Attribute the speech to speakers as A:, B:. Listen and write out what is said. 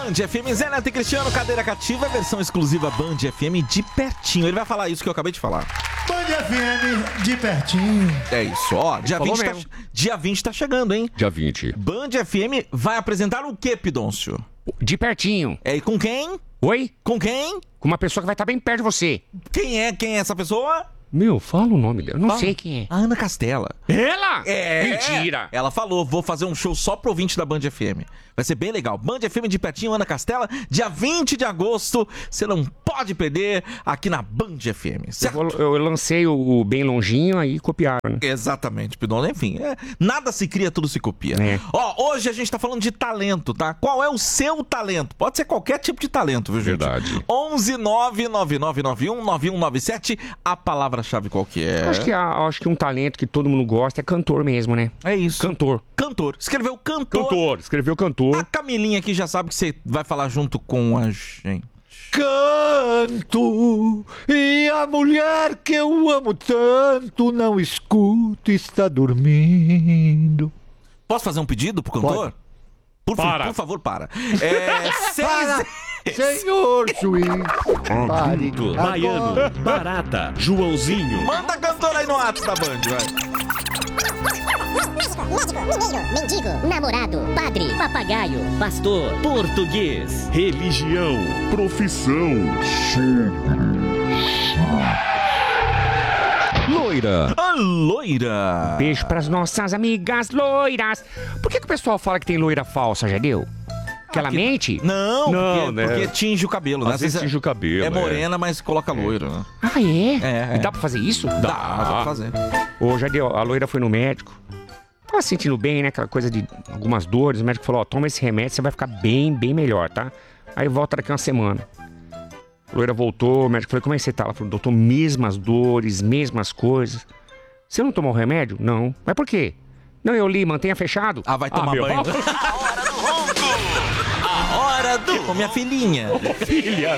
A: Band FM, Zé Neto e Cristiano, cadeira cativa, versão exclusiva Band FM de pertinho. Ele vai falar isso que eu acabei de falar.
B: Band FM de pertinho.
A: É isso, ó. Dia 20 tá chegando, hein?
C: Dia 20.
A: Band FM vai apresentar o quê, Pidoncio?
C: De pertinho.
A: É, e com quem?
C: Oi?
A: Com quem?
C: Com uma pessoa que vai estar bem perto de você.
A: Quem é essa pessoa?
C: Meu, fala o nome dela. Não sei quem é.
A: A Ana Castela.
C: Ela?
A: É.
C: Mentira.
A: Ela falou, vou fazer um show só pro ouvinte da Band FM. Vai ser bem legal. Band FM de pertinho, Ana Castela, dia 20 de agosto. Você não pode perder aqui na Band FM, certo?
C: Eu lancei o bem longinho, aí copiaram, né?
A: Exatamente, Pidon. Enfim, nada se cria, tudo se copia.
C: É.
A: Ó, hoje a gente tá falando de talento, tá? Qual é o seu talento? Pode ser qualquer tipo de talento, viu, gente?
C: Verdade.
A: 11 99991 9197. A palavra-chave qual que é?
C: Acho que um talento que todo mundo gosta é cantor mesmo, né?
A: É isso.
C: Cantor.
A: Escreveu cantor.
C: Escreveu cantor.
A: A Camilinha aqui já sabe que você vai falar junto com a gente.
B: Canto e a mulher que eu amo tanto não escuta, está dormindo.
A: Posso fazer um pedido pro cantor? Por favor, para.
B: Para, senhor juiz. Pare.
D: Baiano, Barata, Joãozinho.
A: Manda cantor aí no ato da Band, vai.
E: Médico, mineiro, mendigo, namorado, padre, papagaio, pastor,
D: Português, religião, profissão.
C: Loira.
A: A loira.
C: Beijo pras nossas amigas loiras. Por que o pessoal fala que tem loira falsa, já deu? Que ela mente?
A: Não,
C: né?
A: porque tinge o cabelo, né?
C: Às vezes tinge o cabelo.
A: É morena, mas coloca loiro, né?
C: Ah, é?
A: É.
C: E dá pra fazer isso?
A: Dá pra fazer.
C: Ô, Jadeu, a loira foi no médico. Tava se sentindo bem, né? Aquela coisa de algumas dores. O médico falou, ó, toma esse remédio, você vai ficar bem melhor, tá? Aí volta daqui uma semana. A loira voltou, o médico falou, como é que você tá? Ela falou, doutor, mesmas dores, mesmas coisas. Você não tomou o remédio? Não. Mas por quê? Não, eu li, mantenha fechado.
A: Ah, vai tomar banho. A hora do... Ô, minha filhinha.
C: Filha.